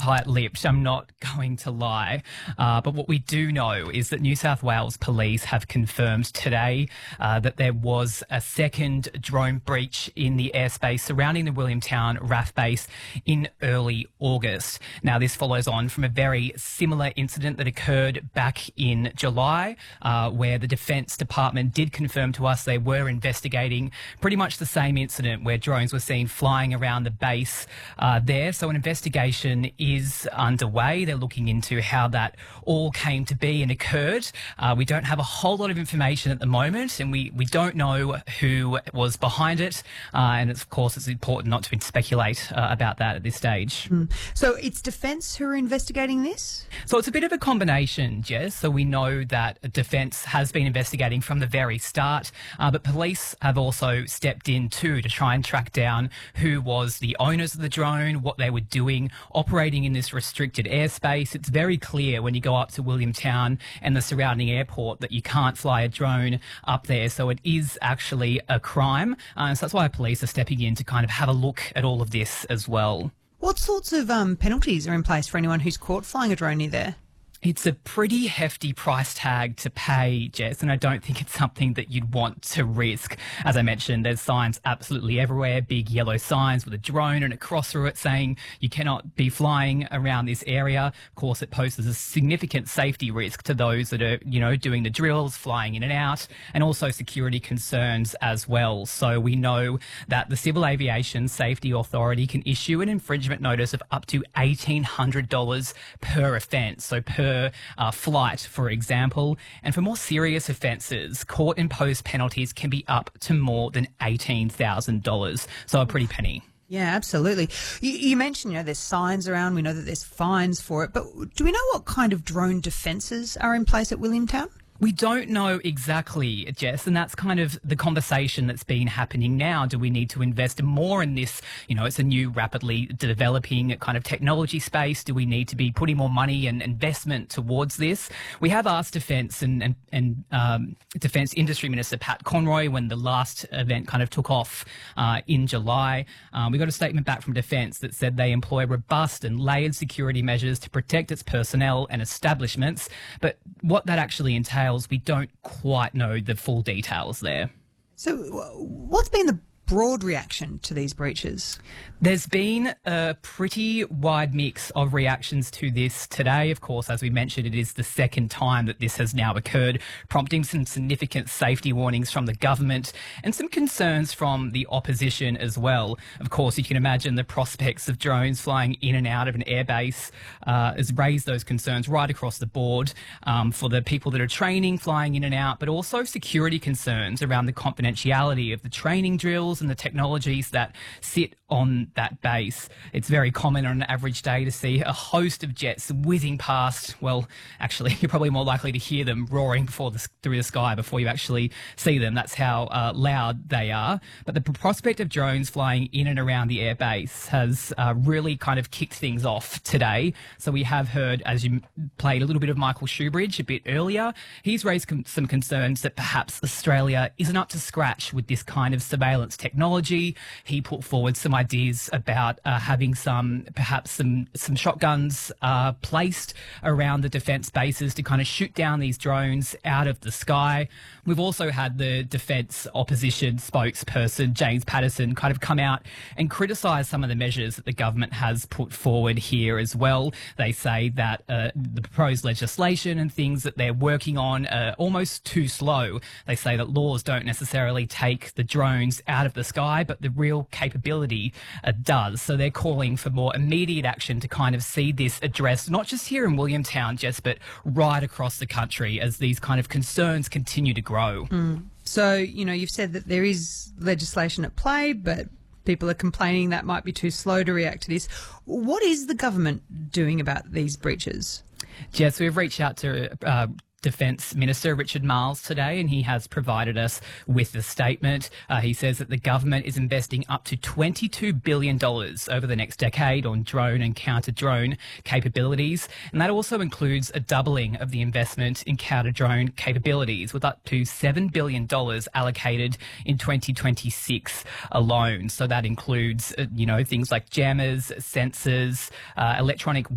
tight-lipped, I'm not going to lie. But what we do know is that New South Wales Police have confirmed today that there was a second drone breach in the airspace surrounding the Williamtown RAF base in early August. Now, this follows on from a very similar incident that occurred back in July, where the Defence Department did confirm to us they were investigating pretty much the same incident where drones were seen flying around the base there. So an investigation is underway. They're looking into how that all came to be and occurred. We don't have a whole lot of information at the moment, and we don't know who was behind it. And of course, it's important not to speculate about that at this stage. So it's Defence who are investigating this? So it's a bit of a combination, Jess. So we know that Defence has been investigating from the very start, but police have also stepped in too to try and track down who was the owners of the drone, what they were doing, operating in this restricted airspace. It's very clear when you go up to Williamtown and the surrounding airport that you can't fly a drone up there. So it is actually a crime. So that's why police are stepping in to kind of have a look at all of this as well. What sorts of penalties are in place for anyone who's caught flying a drone near there? It's a pretty hefty price tag to pay, Jess, and I don't think it's something that you'd want to risk. As I mentioned, there's signs absolutely everywhere, big yellow signs with a drone and a cross through it saying you cannot be flying around this area. Of course, it poses a significant safety risk to those that are, doing the drills, flying in and out, and also security concerns as well. So we know that the Civil Aviation Safety Authority can issue an infringement notice of up to $1,800 per offence, so per flight, for example. And for more serious offences, court-imposed penalties can be up to more than $18,000. So a pretty penny. Yeah, absolutely. You mentioned, there's signs around. We know that there's fines for it. But do we know what kind of drone defences are in place at Williamtown? We don't know exactly, Jess, and that's kind of the conversation that's been happening now. Do we need to invest more in this? It's a new, rapidly developing kind of technology space. Do we need to be putting more money and investment towards this? We have asked Defence and Defence Industry Minister Pat Conroy when the last event kind of took off in July. We got a statement back from Defence that said they employ robust and layered security measures to protect its personnel and establishments. But what that actually entails, we don't quite know the full details there. So what's been the broad reaction to these breaches? There's been a pretty wide mix of reactions to this today. Of course, as we mentioned, it is the second time that this has now occurred, prompting some significant safety warnings from the government and some concerns from the opposition as well. Of course, you can imagine the prospects of drones flying in and out of an airbase has raised those concerns right across the board for the people that are training, flying in and out, but also security concerns around the confidentiality of the training drills and the technologies that sit on that base. It's very common on an average day to see a host of jets whizzing past. Well, actually, you're probably more likely to hear them roaring through the sky before you actually see them. That's how loud they are. But the prospect of drones flying in and around the airbase has really kind of kicked things off today. So we have heard, as you played a little bit of Michael Shoebridge a bit earlier, he's raised some concerns that perhaps Australia isn't up to scratch with this kind of surveillance technology. He put forward some ideas about having some shotguns placed around the defence bases to kind of shoot down these drones out of the sky. We've also had the defence opposition spokesperson, James Patterson, kind of come out and criticise some of the measures that the government has put forward here as well. They say that the proposed legislation and things that they're working on are almost too slow. They say that laws don't necessarily take the drones out of the sky, but the real capability does. So they're calling for more immediate action to kind of see this addressed, not just here in Williamtown, Jess, but right across the country as these kind of concerns continue to grow. So, you've said that there is legislation at play, but people are complaining that might be too slow to react to this. What is the government doing about these breaches? Jess, we've reached out to Defence Minister Richard Marles today, and he has provided us with a statement. He says that the government is investing up to $22 billion over the next decade on drone and counter-drone capabilities, and that also includes a doubling of the investment in counter-drone capabilities, with up to $7 billion allocated in 2026 alone. So that includes, things like jammers, sensors, electronic